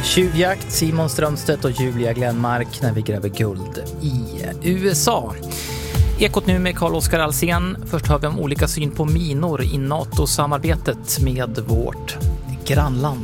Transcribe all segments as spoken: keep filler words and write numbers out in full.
Tjuvjakt, Simon Strömstedt och Julia Glenmark när vi gräver guld i U S A. Ekot nu med Carl-Oskar Alsen. Först hör vi om olika syn på minor i NATO-samarbetet med vårt grannland.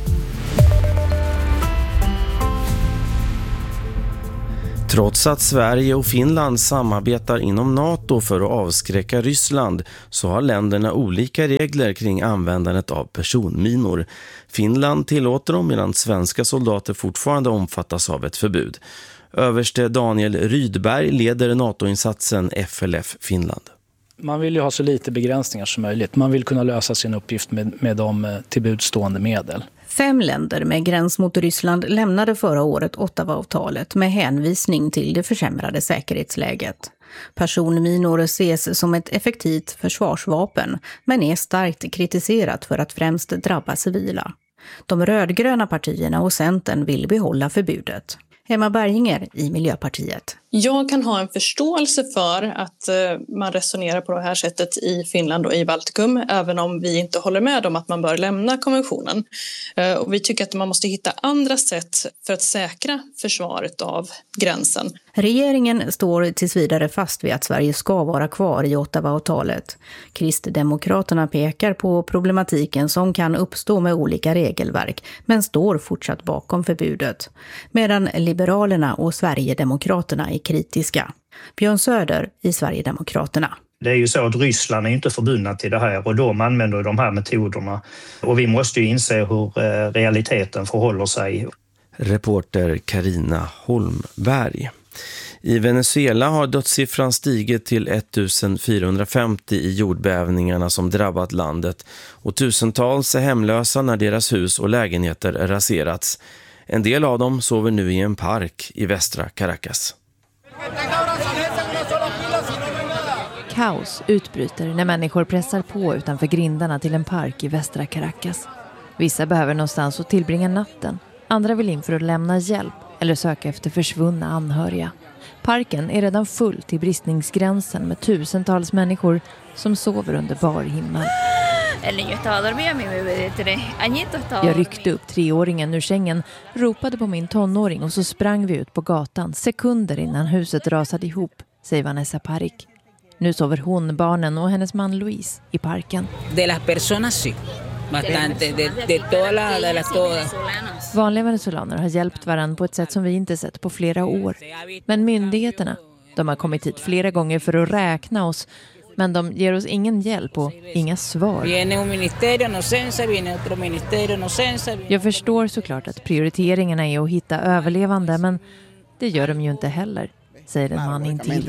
Trots att Sverige och Finland samarbetar inom NATO för att avskräcka Ryssland så har länderna olika regler kring användandet av personminor. Finland tillåter dem medan svenska soldater fortfarande omfattas av ett förbud. Överste Daniel Rydberg leder NATO-insatsen F L F Finland. Man vill ju ha så lite begränsningar som möjligt. Man vill kunna lösa sin uppgift med, med de tillbudstående medel. Fem länder med gräns mot Ryssland lämnade förra året Ottawa-avtalet med hänvisning till det försämrade säkerhetsläget. Personminor ses som ett effektivt försvarsvapen men är starkt kritiserat för att främst drabba civila. De rödgröna partierna och Centern vill behålla förbudet. Emma Berginger i Miljöpartiet. Jag kan ha en förståelse för att man resonerar på det här sättet i Finland och i Baltikum, även om vi inte håller med om att man bör lämna konventionen. Och vi tycker att man måste hitta andra sätt för att säkra försvaret av gränsen. Regeringen står tills vidare fast vid att Sverige ska vara kvar i Ottawa-avtalet. Kristdemokraterna pekar på problematiken som kan uppstå med olika regelverk, men står fortsatt bakom förbudet. Medan Liberalerna och Sverigedemokraterna är kritiska. Björn Söder i Sverigedemokraterna. Det är ju så att Ryssland är inte förbundna till det här och de använder de här metoderna. Och vi måste ju inse hur realiteten förhåller sig. Reporter Carina Holmberg. I Venezuela har dödssiffran stigit till ettusendfyrahundrafemtio i jordbävningarna som drabbat landet och tusentals är hemlösa när deras hus och lägenheter raserats. En del av dem sover nu i en park i västra Caracas. Kaos utbryter när människor pressar på utanför grindarna till en park i västra Caracas. Vissa behöver någonstans att tillbringa natten. Andra vill in för att lämna hjälp eller söka efter försvunna anhöriga. Parken är redan full till bristningsgränsen med tusentals människor som sover under bar himmel. Jag ryckte upp treåringen ur sängen, ropade på min tonåring och så sprang vi ut på gatan sekunder innan huset rasade ihop, säger Vanessa Parik. Nu sover hon, barnen och hennes man Luis i parken. De las personas sí. Bastante de, de toda la, de las todas. Vanliga venezuelaner har hjälpt varann på ett sätt som vi inte sett på flera år. Men myndigheterna, de har kommit hit flera gånger för att räkna oss. Men de ger oss ingen hjälp och inga svar. Jag förstår såklart att prioriteringarna är att hitta överlevande, men det gör de ju inte heller, säger en man intill.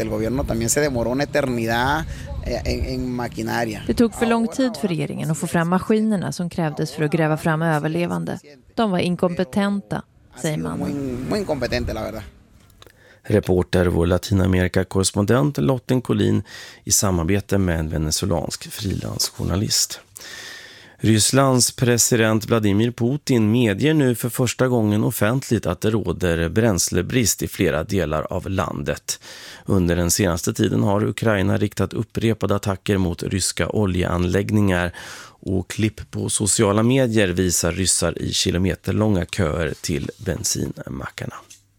Det tog för lång tid för regeringen att få fram maskinerna som krävdes för att gräva fram överlevande. De var inkompetenta, säger mannen. Reporter vår Latinamerika-korrespondent Lotten Collin i samarbete med en venezuelansk frilansjournalist. Rysslands president Vladimir Putin medger nu för första gången offentligt att det råder bränslebrist i flera delar av landet. Under den senaste tiden har Ukraina riktat upprepade attacker mot ryska oljeanläggningar och klipp på sociala medier visar ryssar i kilometerlånga köer till bensinmackarna.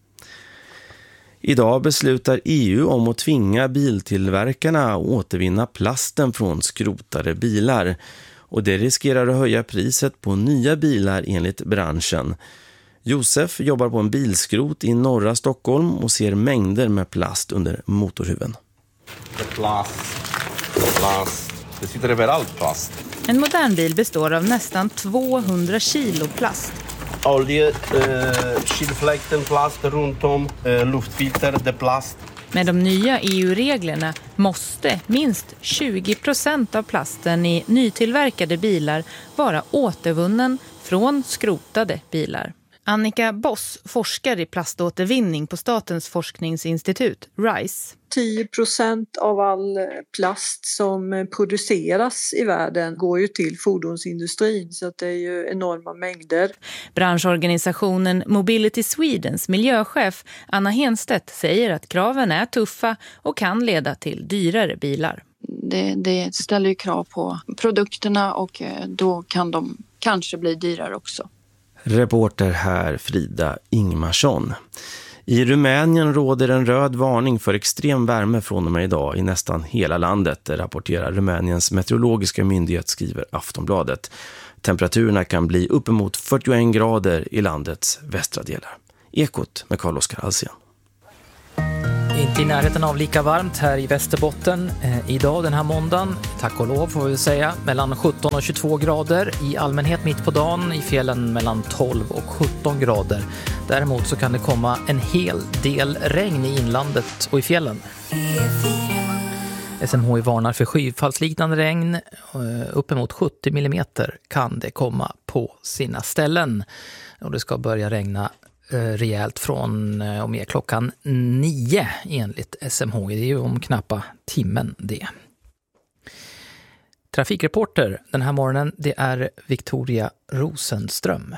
Idag beslutar E U om att tvinga biltillverkarna att återvinna plasten från skrotade bilar. Och det riskerar att höja priset på nya bilar enligt branschen. Josef jobbar på en bilskrot i norra Stockholm och ser mängder med plast under motorhuven. Plast, plast, det sitter överallt plast. En modern bil består av nästan tvåhundra kilo plast. Olje, eh, kylfläkten, plast runt om, eh, luftfilter, det plast. Med de nya E U-reglerna måste minst tjugo procent av plasten i nytillverkade bilar vara återvunnen från skrotade bilar. Annika Boss forskar i plaståtervinning på Statens forskningsinstitut, RISE. tio procent av all plast som produceras i världen går ju till fordonsindustrin, så att det är ju enorma mängder. Branschorganisationen Mobility Swedens miljöchef Anna Henstedt säger att kraven är tuffa och kan leda till dyrare bilar. Det, det ställer ju krav på produkterna och då kan de kanske bli dyrare också. Reporter här Frida Ingmarsson. I Rumänien råder en röd varning för extrem värme från och med idag i nästan hela landet, rapporterar Rumäniens meteorologiska myndighet, skriver Aftonbladet. Temperaturerna kan bli uppemot fyrtioen grader i landets västra delar. Ekot med Carl-Oskar Alsen. Inte i närheten av lika varmt här i Västerbotten eh, idag den här måndagen. Tack och lov får vi säga. Mellan sjutton och tjugotvå grader i allmänhet mitt på dagen. I fjällen mellan tolv och sjutton grader. Däremot så kan det komma en hel del regn i inlandet och i fjällen. S M H I varnar för skyfallsliknande regn. Uppemot sjuttio millimeter kan det komma på sina ställen. Och det ska börja regna rejält från och med klockan nio enligt S M H I. Det är ju om knappa timmen det. Trafikreporter den här morgonen, det är Victoria Rosenström.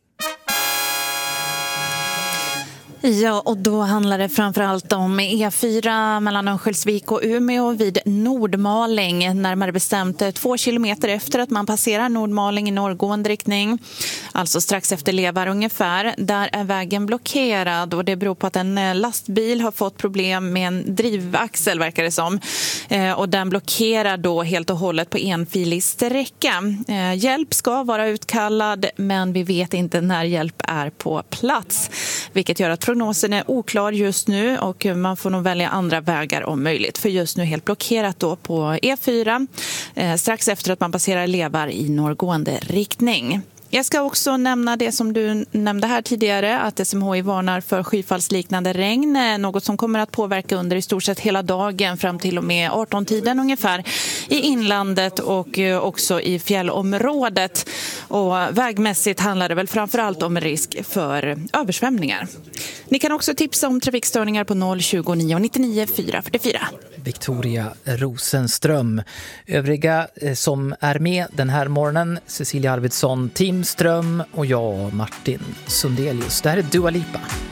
Ja, och då handlar det framförallt om E fyra mellan Örnsköldsvik och Umeå vid Nordmaling. Närmare bestämt två kilometer efter att man passerar Nordmaling i norrgående riktning. Alltså strax efter Levar ungefär. Där är vägen blockerad och det beror på att en lastbil har fått problem med en drivaxel verkar det som. Och den blockerar då helt och hållet på enfilig sträcka. Hjälp ska vara utkallad men vi vet inte när hjälp är på plats. Vilket gör att prognosen är oklar just nu och man får nog välja andra vägar om möjligt. För just nu helt blockerat då på E fyra eh, strax efter att man passerar Levar i norrgående riktning. Jag ska också nämna det som du nämnde här tidigare, att S M H I varnar för skyfallsliknande regn, något som kommer att påverka under i stort sett hela dagen fram till och med arton-tiden ungefär i inlandet och också i fjällområdet. Och vägmässigt handlar det väl framförallt om risk för översvämningar. Ni kan också tipsa om trafikstörningar på noll tjugo nio nittionio fyra fyrtiofyra. Victoria Rosenström. Övriga som är med den här morgonen, Cecilia Arvidsson, Tim Ström och jag, Martin Sundelius. Det här är Dua Lipa.